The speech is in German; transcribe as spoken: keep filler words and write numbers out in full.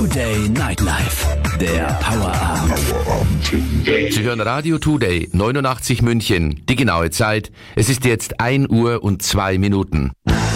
Today Nightlife, der Powerabend. Sie hören Radio Today, neunundachtzig München. Die genaue Zeit, es ist jetzt ein Uhr und zwei Minuten.